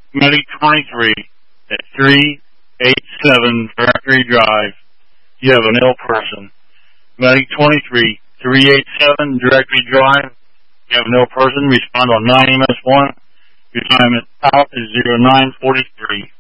Medic 23 at 387 Factory Drive. You have an ill person. Medic 23, 387 Directory Drive. You have an ill person. Respond on 9 EMS1. Your time out is 0943.